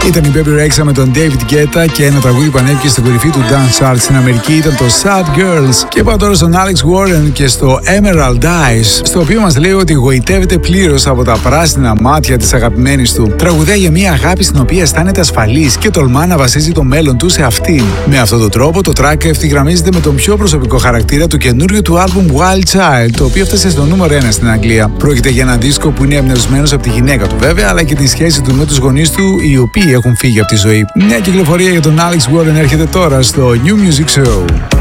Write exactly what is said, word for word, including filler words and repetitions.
Ήταν η Baby Rexha με τον David Guetta και ένα τραγούδι που ανέβηκε στην κορυφή του Dance Chart στην Αμερική ήταν το Sad Girls. Και πάω τώρα στον Alex Warren και στο Emerald Eyes, στο οποίο μας λέει ότι γοητεύεται πλήρως από τα πράσινα μάτια της αγαπημένης του. Τραγουδάει για μια αγάπη στην οποία αισθάνεται ασφαλής και τολμά να βασίζει το μέλλον του σε αυτήν. Με αυτόν τον τρόπο το track ευθυγραμμίζεται με τον πιο προσωπικό χαρακτήρα του καινούριου του άλμπουμ Wild Child, το οποίο έφτασε στο νούμερο ένα στην Αγγλία. Πρόκειται για ένα δίσκο που είναι εμπνευσμένος από τη γυναίκα του βέβαια, αλλά και τη σχέση του με τους γονείς του, οι οποίοι έχουν φύγει από τη ζωή. Μια κυκλοφορία για τον Alex Warren έρχεται τώρα στο New Music Show.